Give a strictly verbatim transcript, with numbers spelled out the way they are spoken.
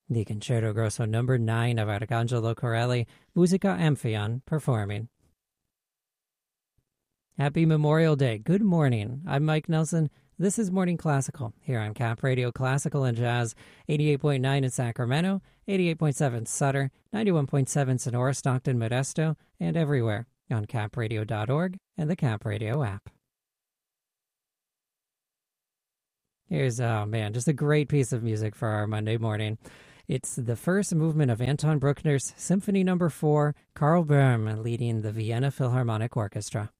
the Concerto Grosso number nine of Arcangelo Corelli, Musica Amphion, performing. Happy Memorial Day. Good morning. I'm Mike Nelson. This is Morning Classical here on Cap Radio Classical and Jazz, eighty-eight point nine in Sacramento, eighty-eight point seven Sutter, ninety-one point seven Sonora, Stockton, Modesto, and everywhere on cap radio dot org and the Cap Radio app. Here's, oh man, just a great piece of music for our Monday morning. It's the first movement of Anton Bruckner's Symphony Number four, Karl Böhm leading the Vienna Philharmonic Orchestra.